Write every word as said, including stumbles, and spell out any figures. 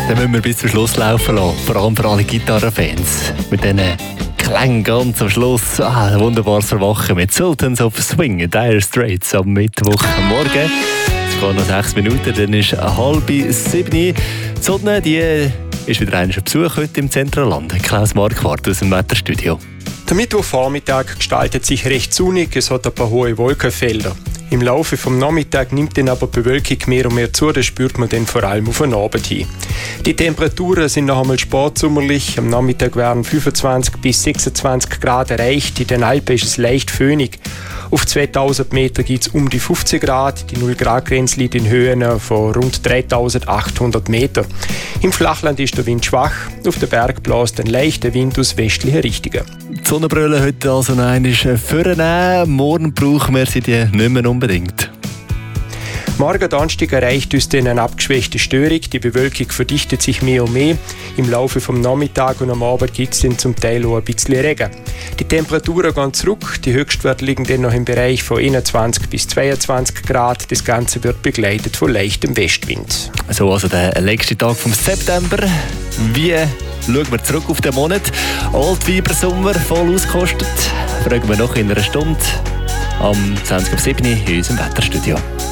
Dann müssen wir bis zum Schluss laufen lassen. Vor allem für alle Gitarrenfans. Mit diesen Klängen ganz am Schluss. Ah, ein wunderbares Verwachen mit Sultans of Swing, Dire Straits am Mittwochmorgen. Es geht noch sechs Minuten, dann ist halb sieben. Die Sonne, die ist wieder ein Besuch heute im Zentralland. Klaus Marquardt aus dem Wetterstudio. Der Mittwochvormittag gestaltet sich recht sonnig, es hat ein paar hohe Wolkenfelder. Im Laufe vom Nachmittag nimmt dann aber die Bewölkung mehr und mehr zu, das spürt man dann vor allem auf den Abend hin. Die Temperaturen sind noch einmal sportsommerlich, am Nachmittag werden fünfundzwanzig bis sechsundzwanzig Grad erreicht, in den Alpen ist es leicht föhnig. Auf zweitausend Meter geht es um die fünfzehn Grad, die null Grad Grenze liegt in Höhen von rund dreitausendachthundert Meter. Im Flachland ist der Wind schwach, auf den Berg bläst ein leichter Wind aus westlichen Richtungen. Die Sonnenbrille heute also noch einmal vornehmen. Morgen brauchen wir sie die nicht mehr unbedingt. Morgen Donnerstag erreicht uns dann eine abgeschwächte Störung. Die Bewölkung verdichtet sich mehr und mehr. Im Laufe vom Nachmittag und am Abend gibt es dann zum Teil auch ein bisschen Regen. Die Temperaturen gehen zurück. Die Höchstwerte liegen dann noch im Bereich von einundzwanzig bis zweiundzwanzig Grad. Das Ganze wird begleitet von leichtem Westwind. So, also der letzte Tag vom September. Wie schauen wir zurück auf den Monat? Altweiber Sommer voll ausgekostet. Fragen wir noch in einer Stunde am zwanzig ab sieben in unserem Wetterstudio.